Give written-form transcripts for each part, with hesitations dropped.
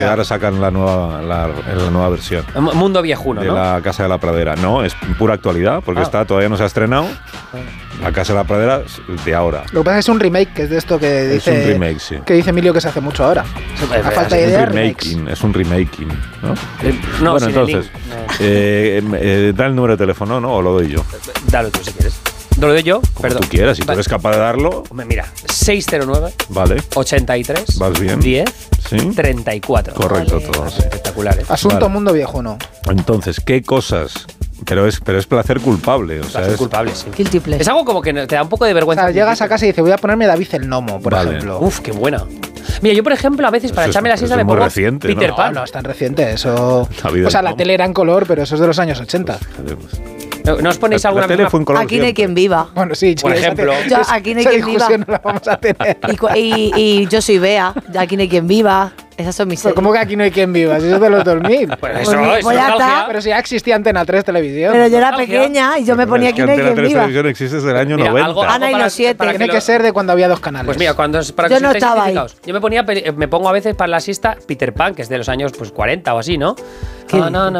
Ahora sacan la nueva versión. Mundo viejuno, de ¿no? La Casa de la Pradera. No, es pura actualidad, porque todavía no se ha estrenado. La Casa de la Pradera de ahora. Lo que pasa es que es un remake, que es de esto que dice... Es un remake, sí. Que dice Emilio que se hace mucho ahora. A falta de idea, es un remaking, ¿no? No, bueno, entonces, da el número de teléfono, ¿no? O lo doy yo. Dalo tú si quieres. ¿Lo doy yo? Como tú quieras, si tú eres capaz de darlo. Mira, 609 vale. 83 vas bien. 10 ¿Sí? 34. Correcto, vale. todos. Espectacular, ¿eh? Asunto mundo viejuno. Entonces, ¿qué cosas? Pero es placer culpable. O sea, placer culpable, sí. Guilty pleasure. Es algo como que te da un poco de vergüenza. O sea, llegas a casa y dices, voy a ponerme David el Gnomo, por ejemplo. Uf, qué buena. Mira, yo por ejemplo, a veces para echarme la siesta me pongo reciente, Peter Pan. No es tan reciente, eso... David o sea, la tele era en color, pero eso es de los años 80. ¿No os ponéis alguna tele fue en color Aquí no hay siempre. quien viva. Bueno, sí, por ejemplo. Aquí no hay quien viva. No la vamos a tener. Y yo soy Bea, aquí no hay quien viva. Esas son mis Pero series. ¿cómo que aquí no hay quien viva? Si eso es de los 2000. Pues Pues eso ya es nostalgia. está. Pero si ya existía Antena 3 televisión. Pero yo era Nostalgia. pequeña y yo me ponía Es que aquí no hay Antena quien 3 viva. Televisión existe desde el año Mira, 90. algo Ana y para- los 7. para Tiene que que lo- ser de cuando había dos canales. Pues mira, para Yo que no estéis estaba ahí. identificados. Yo me pongo a veces para la siesta Peter Pan, que es de los años pues 40 o así, ¿no? ¿Qué?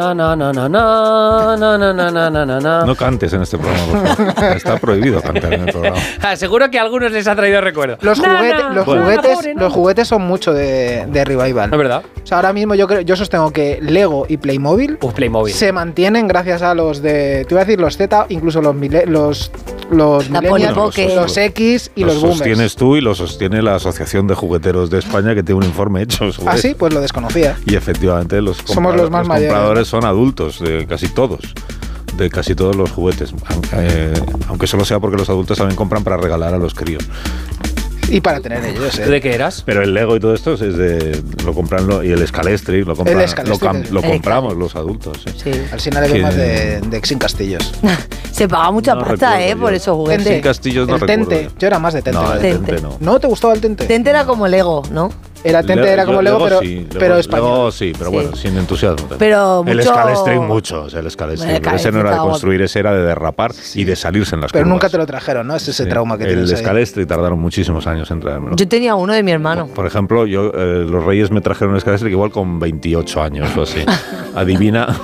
No cantes en este programa, por favor. Está prohibido cantar en el programa. Seguro que a algunos les ha traído recuerdo. Los Bueno. juguetes son mucho de Revival. ¿No es verdad? O sea, ahora mismo yo sostengo que Lego y Playmobil Playmobil. se mantienen gracias a los de... Te iba a decir los Z, incluso los millennials, Poke. los X y los boomers. Sostienes tú y lo sostiene la Asociación de Jugueteros de España, que tiene un informe hecho sobre Ah, sí, eso. pues lo desconocía. Y efectivamente Somos los más mayores, compradores son adultos, de casi todos. De casi todos los juguetes. Aunque solo sea porque los adultos también compran para regalar a los críos. Y para tener ellos, ¿Tú de qué eras? Pero el Lego y todo esto lo compran y el Scalestri lo compran, lo compramos los adultos. Sí. Sí. Al final le más de Xin Castillos. Se paga mucha No pasta, recuerdo por yo. esos juguetes. Xin Castillos no el recuerdo. Tente. Yo era más de Tente. No, el Tente. Tente no. ¿No te gustaba el Tente? Tente era como Lego, ¿no? Era como Lego, pero español. Lego sí, pero bueno, sin entusiasmo. Pero el mucho... Scalestri mucho, el Scalestri. Bueno, Pero ese no era de estaba construir, ese era de derrapar y de salirse en las Pero curvas. nunca te lo trajeron, ¿no? Es ese trauma que el tienes ahí. Scalestri tardaron muchísimos años en traérmelo. Yo tenía uno de mi hermano. Por ejemplo, los Reyes me trajeron un Scalestri igual con 28 años o así. Adivina.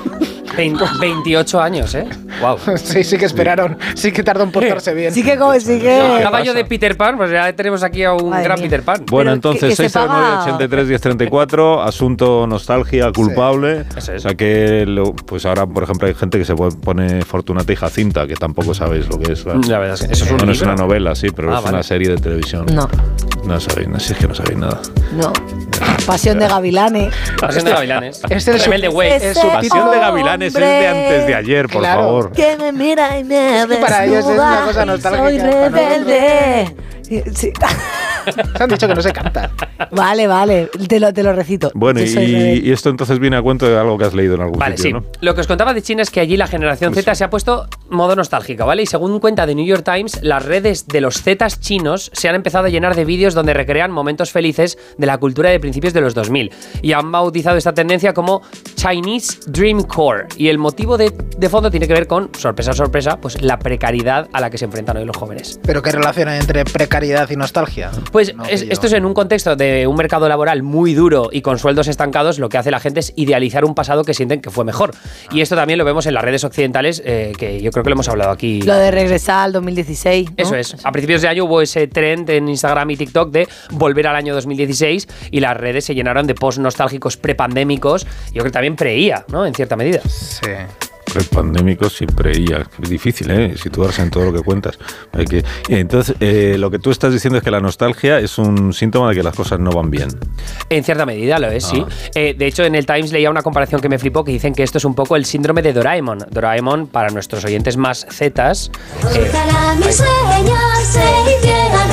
28 años, ¿eh? Wow. Sí que esperaron. Sí que tardó en portarse bien. Sí que... Caballo de Peter Pan, pues ya tenemos aquí a un Madre gran mía. Peter Pan. Bueno, Pero entonces que se 609 83 1034, asunto nostalgia culpable. Eso es. O sea que, pues ahora, por ejemplo, hay gente que se pone Fortunata y Jacinta, que tampoco sabéis lo que es. ¿verdad? La verdad es que eso es un No es libro. una novela, sí, pero es vale. una serie de televisión. No, No sabéis, si es que no sabéis nada. no. Pasión de Gavilanes. Pasión de Gavilanes. Este es Rebelde Way. Ese Pasión de Gavilanes es de antes de ayer, por Claro. favor. Que me mira y me que para ellos es una cosa desnuda y nostálgica, soy para rebelde. Sí. Se han dicho que no se canta. Vale, te lo recito. Bueno, Que soy rebelde. y esto entonces viene a cuento de algo que has leído en algún Vale, sitio, sí. ¿no? Lo que os contaba de China es que allí la generación Z se ha puesto modo nostálgica, ¿vale? Y según cuenta The New York Times, las redes de los Zetas chinos se han empezado a llenar de vídeos donde recrean momentos felices de la cultura de principios de los 2000. Y han bautizado esta tendencia como Chinese Dream Core. Y el motivo de fondo tiene que ver con, sorpresa, sorpresa, pues la precariedad a la que se enfrentan hoy los jóvenes. ¿Pero qué relación hay entre precariedad y nostalgia? Pues No, esto es en un contexto de un mercado laboral muy duro y con sueldos estancados, lo que hace la gente es idealizar un pasado que sienten que fue mejor. Y esto también lo vemos en las redes occidentales, que yo creo que lo hemos hablado aquí. Lo de regresar al 2016. ¿no? Eso es. A principios de año hubo ese trend en Instagram y TikTok de volver al año 2016 y las redes se llenaron de posts nostálgicos prepandémicos. Yo creo que también preía, ¿no? En cierta medida. Sí. Prepandémico siempre es difícil, situarse en todo lo que cuentas. Entonces, lo que tú estás diciendo es que la nostalgia es un síntoma de que las cosas no van bien. En cierta medida lo es, sí. De hecho, en el Times leía una comparación que me flipó que dicen que esto es un poco el síndrome de Doraemon. Doraemon, para nuestros oyentes más zetas... Ojalá mis sueños se hicieran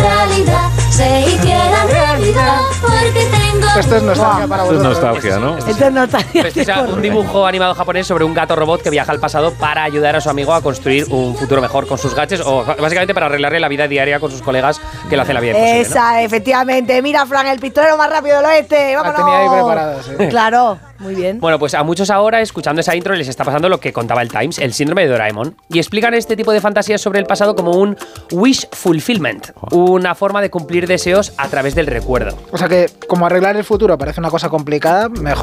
realidad, porque tengo... Esto es nostalgia para Esto es vosotros. nostalgia, ¿no? Esto es nostalgia. Esto es un dibujo animado japonés sobre un gato robot que viaja al pasado para ayudar a su amigo a construir un futuro mejor con sus gadgets o básicamente para arreglarle la vida diaria con sus colegas que le hacen la vida imposible, ¿no? Esa, efectivamente. Mira, Fran, el pistolero más rápido del oeste. ¡Vámonos! La tenía ahí preparada, sí. Claro, muy bien. Bueno, pues a muchos ahora, escuchando esa intro, les está pasando lo que contaba el Times, el síndrome de Doraemon. Y explican este tipo de fantasías sobre el pasado como un wish fulfillment, una forma de cumplir deseos a través del recuerdo. O sea que, como arreglar el futuro parece una cosa complicada, mejor